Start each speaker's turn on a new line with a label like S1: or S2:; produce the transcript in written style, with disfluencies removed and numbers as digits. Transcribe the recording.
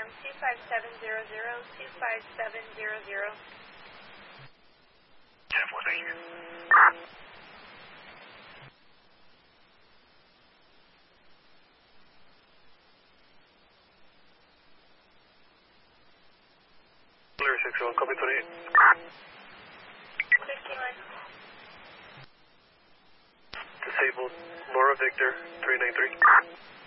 S1: confirm 25700, 25700.
S2: 10-4, thank you. Clear 61, copy 28.
S1: 61.
S2: Disabled, Laura Victor, 393.